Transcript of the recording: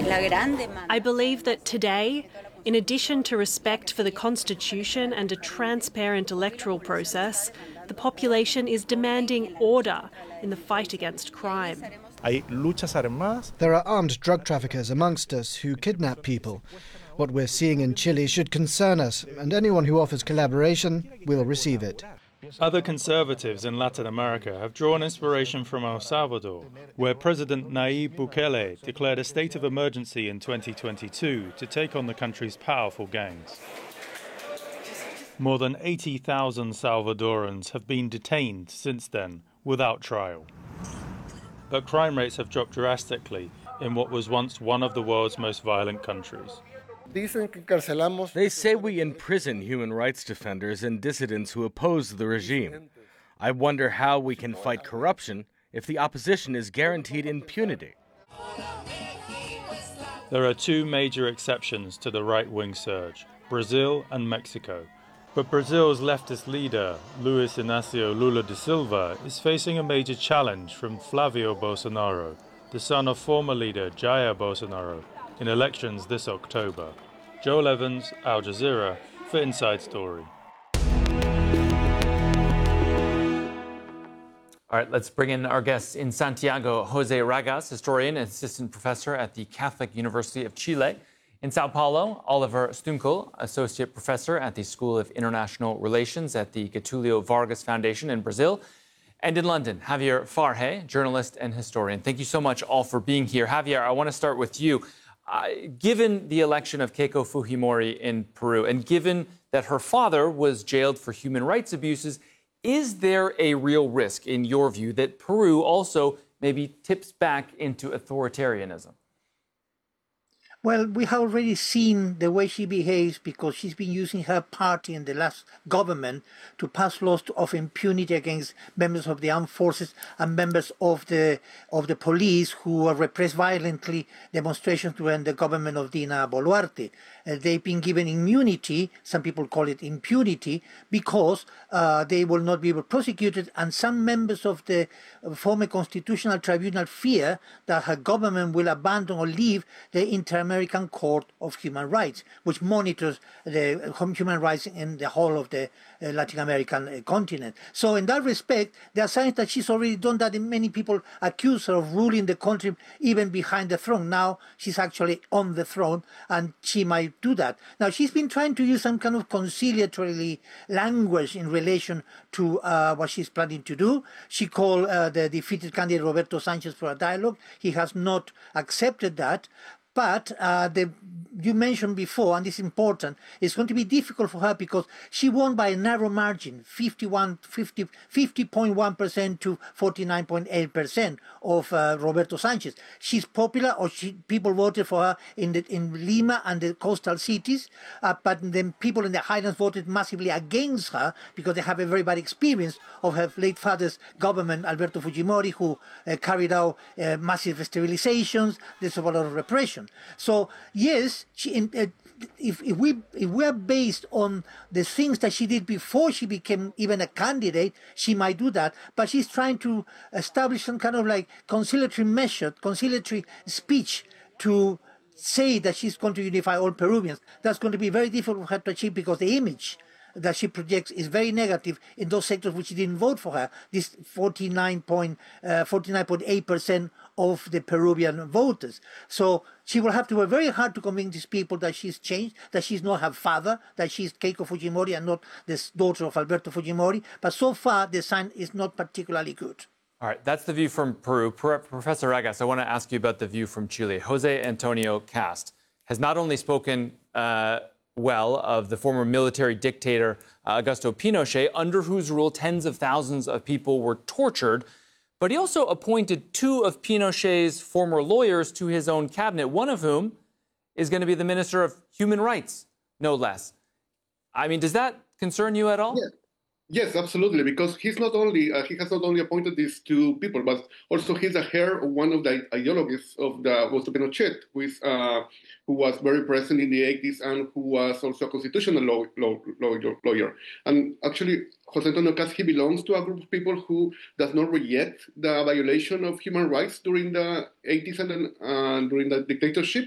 I believe that today, in addition to respect for the Constitution and a transparent electoral process, the population is demanding order in the fight against crime. There are armed drug traffickers amongst us who kidnap people. What we're seeing in Chile should concern us, and anyone who offers collaboration will receive it. Other conservatives in Latin America have drawn inspiration from El Salvador, where President Nayib Bukele declared a state of emergency in 2022 to take on the country's powerful gangs. More than 80,000 Salvadorans have been detained since then, without trial. But crime rates have dropped drastically in what was once one of the world's most violent countries. They say we imprison human rights defenders and dissidents who oppose the regime. I wonder how we can fight corruption if the opposition is guaranteed impunity. There are two major exceptions to the right-wing surge, Brazil and Mexico. But Brazil's leftist leader, Luiz Inácio Lula da Silva, is facing a major challenge from Flávio Bolsonaro, the son of former leader Jair Bolsonaro, in elections this October. Joel Evans, Al Jazeera, for Inside Story. All right, let's bring in our guests in Santiago. Jose Ragas, historian and assistant professor at the Catholic University of Chile. In Sao Paulo, Oliver Stunkel, associate professor at the School of International Relations at the Getulio Vargas Foundation in Brazil. And in London, Javier Farhe, journalist and historian. Thank you so much all for being here. Javier, I want to start with you. Given the election of Keiko Fujimori in Peru, and given that her father was jailed for human rights abuses, is there a real risk, in your view, that Peru also maybe tips back into authoritarianism? Well, we have already seen the way she behaves because she's been using her party in the last government to pass laws of impunity against members of the armed forces and members of the police who repressed violently demonstrations during the government of Dina Boluarte. They've been given immunity, some people call it impunity, because they will not be prosecuted, and some members of the former Constitutional Tribunal fear that her government will abandon or leave the Inter-American Court of Human Rights, which monitors the human rights in the whole of the Latin American continent. So in that respect, there are signs that she's already done that, and many people accuse her of ruling the country even behind the throne. Now she's actually on the throne, and she might do that. Now she's been trying to use some kind of conciliatory language in relation to what she's planning to do. She called the defeated candidate Roberto Sanchez for a dialogue. He has not accepted that. But you mentioned before, and it's important, it's going to be difficult for her because she won by a narrow margin, 50.1% to 49.8% of Roberto Sanchez. She's popular, or people voted for her in Lima and the coastal cities, but then people in the highlands voted massively against her because they have a very bad experience of her late father's government, Alberto Fujimori, who carried out massive sterilizations. There's a lot of repression. So yes, if we are based on the things that she did before she became even a candidate, she might do that. But she's trying to establish some kind of like conciliatory speech to say that she's going to unify all Peruvians. That's going to be very difficult for her to achieve because the image that she projects is very negative in those sectors which didn't vote for her. This 49.8% of the Peruvian voters. So she will have to work very hard to convince these people that she's changed, that she's not her father, that she's Keiko Fujimori and not the daughter of Alberto Fujimori. But so far, the sign is not particularly good. All right, that's the view from Peru. Professor Ragas, I want to ask you about the view from Chile. Jose Antonio Cast has not only spoken well of the former military dictator Augusto Pinochet, under whose rule tens of thousands of people were tortured, but he also appointed two of Pinochet's former lawyers to his own cabinet, one of whom is going to be the Minister of Human Rights, no less. I mean, does that concern you at all? Yeah. Yes, absolutely, because he has not only appointed these two people, but also he's the heir of one of the ideologies of Augusto Pinochet, who was very present in the 80s and who was also a constitutional lawyer. And actually, Jose Antonio Cast, he belongs to a group of people who does not reject the violation of human rights during the 80s and during the dictatorship.